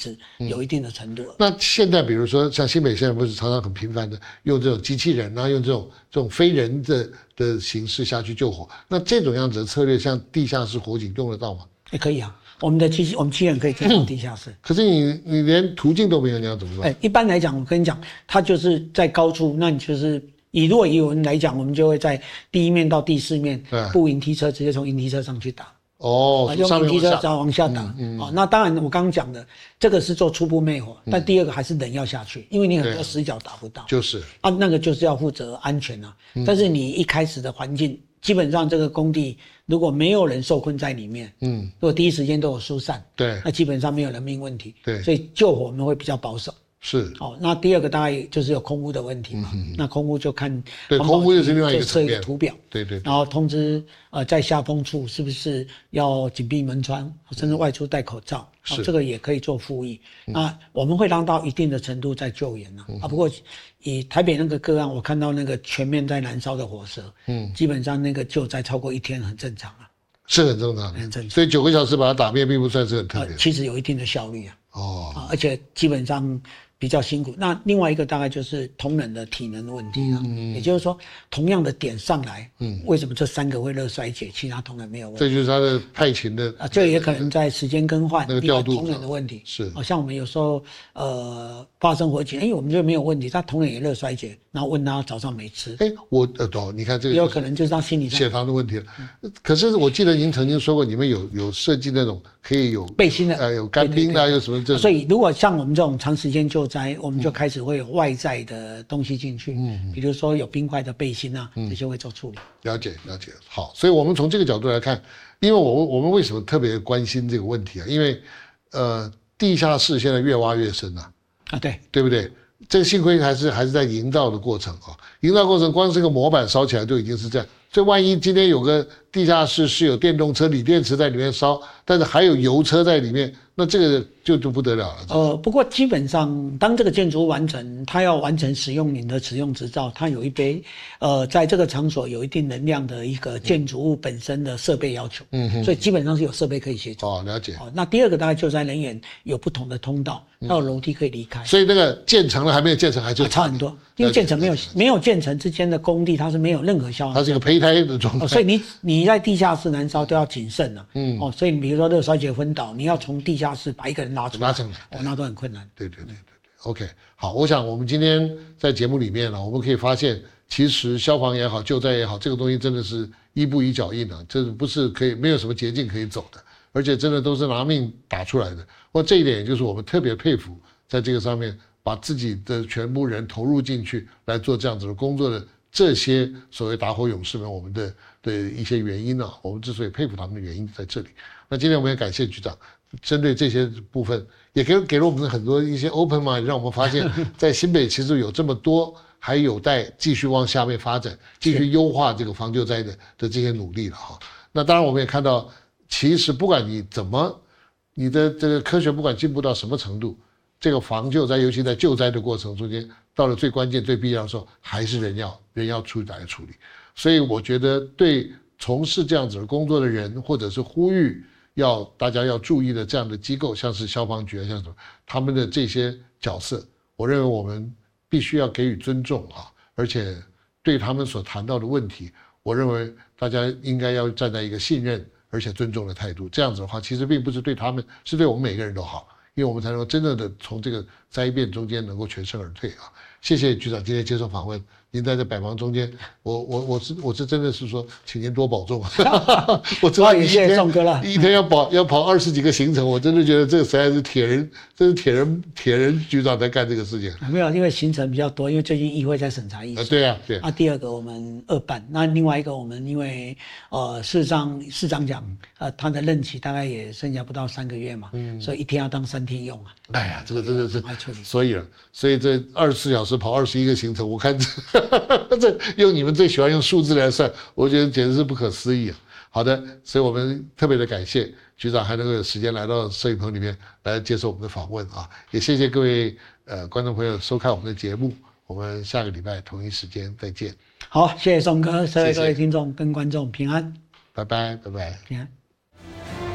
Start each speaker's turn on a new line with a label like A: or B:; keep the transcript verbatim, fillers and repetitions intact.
A: 制有一定的程度了。
B: 那现在比如说像新北现在不是常常很频繁的用这种机器人啊，用这种这种非人的的形式下去救火，那这种样子的策略，像地下室火警用得到吗？
A: 也可以啊，我们的机器我们机器人可以进到地下室。
B: 可是你你连途径都没有，你要怎么办？
A: 哎，一般来讲，我跟你讲，它就是在高处，那你就是以如果以我们来讲，我们就会在第一面到第四面布引梯车，直接从引梯车上去打。
B: 哦，
A: 用引梯车往下打。嗯嗯哦，那当然我刚刚讲的这个是做初步灭火，嗯、但第二个还是人要下去，因为你很多死角打不到。
B: 就是
A: 啊，那个就是要负责安全啊。嗯、但是你一开始的环境，基本上这个工地如果没有人受困在里面，嗯，如果第一时间都有疏散，
B: 对，
A: 那基本上没有人命问题。
B: 对，
A: 所以救火我们会比较保守。
B: 是
A: 哦，那第二个大概就是有空污的问题嘛。嗯、那空污就看
B: 对空污就是另外一个层面，
A: 设一个图表，
B: 对 对, 对，
A: 然后通知呃在下风处是不是要紧闭门窗，甚至外出戴口罩，
B: 是、
A: 哦、这个也可以做复议。嗯、那我们会让到一定的程度再救援啊。嗯、啊，不过以台北那个个案，我看到那个全面在燃烧的火舌，嗯，基本上那个救灾超过一天很正常啊。
B: 是很正常，
A: 很正常。
B: 所以九个小时把它打灭，并不算是很特别、
A: 呃。其实有一定的效率啊。
B: 哦、
A: 啊，而且基本上比较辛苦。那另外一个大概就是同仁的体能的问题啊，嗯、也就是说，同样的点上来，嗯，为什么这三个会热衰竭，其他同仁没有问题？
B: 这就是他的派勤的
A: 啊，这也可能在时间更换、
B: 那个调度
A: 同仁的问题。
B: 是，
A: 好、啊、像我们有时候呃发生火警，哎，我们就没有问题，他同仁也热衰竭，然后问他早上没吃，
B: 哎，我呃懂，你看这个
A: 也有可能就是他心理上
B: 血糖的问题了。嗯、可是我记得您曾经说过，你们有有设计那种可以有
A: 背心的，
B: 呃，有干冰的，有什么这种。
A: 所以如果像我们这种长时间救灾，我们就开始会有外在的东西进去，嗯，比如说有冰块的背心啊，嗯、这些会做处理。
B: 了解了解，好，所以我们从这个角度来看，因为我我们为什么特别关心这个问题啊？因为呃，地下室现在越挖越深啊，
A: 啊对，
B: 对不对？这个幸亏还是还是在营造的过程啊，营造过程光是个模板烧起来就已经是这样。所以万一今天有个地下室是有电动车、锂电池在里面烧，但是还有油车在里面，那这个就就不得了了。
A: 呃，不过基本上当这个建筑物完成，它要完成使用你的使用执照，它有一杯呃，在这个场所有一定能量的一个建筑物本身的设备要求。嗯哼，所以基本上是有设备可以协助。
B: 哦，了解。
A: 哦，那第二个大概救灾人员有不同的通道，它有楼梯可以离开。
B: 所以那个建成了还没有建成还就、
A: 啊、差很多，因为建成没有没有建成之间的工地，它是没有任何消耗。
B: 它是一个胚胎的状态、
A: 哦，所以你你在地下室燃烧都要谨慎啊。嗯，哦，所以你比如说热衰竭昏倒，你要从地下室把一个人拉出来，
B: 拉上来，
A: 哦，那都很困难。
B: 对对对对对 ，OK， 好，我想我们今天在节目里面呢，我们可以发现，其实消防也好，救灾也好，这个东西真的是一步一脚印啊，这不是可以没有什么捷径可以走的，而且真的都是拿命打出来的。或这一点，也就是我们特别佩服，在这个上面把自己的全部人投入进去来做这样子的工作的这些所谓打火勇士们，我们的的一些原因啊，我们之所以佩服他们的原因在这里。那今天我们也感谢局长，针对这些部分，也给给了我们很多一些 open mind， 让我们发现，在新北其实有这么多还有待继续往下面发展，继续优化这个防救灾的的这些努力了哈。那当然我们也看到，其实不管你怎么，你的这个科学不管进步到什么程度，这个防救灾，尤其在救灾的过程中间，到了最关键、最必要的时候，还是人要人要出来处理。所以我觉得，对从事这样子的工作的人，或者是呼吁要大家要注意的这样的机构，像是消防局啊，像什么他们的这些角色，我认为我们必须要给予尊重啊，而且对他们所谈到的问题，我认为大家应该要站在一个信任而且尊重的态度。这样子的话，其实并不是对他们，是对我们每个人都好。因为我们才能够真正的从这个灾变中间能够全身而退啊！谢谢局长今天接受访问，您在这百忙中间，我我我是我是真的是说，请您多保重。我知道你一天一天要跑要跑二十几个行程，我真的觉得这个实在是铁人，这是铁人铁人局长在干这个事情。
A: 没有，因为行程比较多，因为最近议会在审查议事。
B: 啊，对啊，对
A: 啊。第二个我们二办，那另外一个我们因为呃市长市长讲，呃他的任期大概也剩下不到三个月嘛，嗯，所以一天要当三天用啊。
B: 哎呀，这个真的是，所以了，所以这二十四小时跑二十一个行程，我看这这用你们最喜欢用数字来算，我觉得简直是不可思议啊。好的，所以我们特别的感谢局长还能够有时间来到摄影棚里面来接受我们的访问啊，也谢谢各位呃观众朋友收看我们的节目，我们下个礼拜同一时间再见。
A: 好，谢谢宋哥，各位各位听众跟观众平安，
B: 拜拜拜拜，
A: 平安。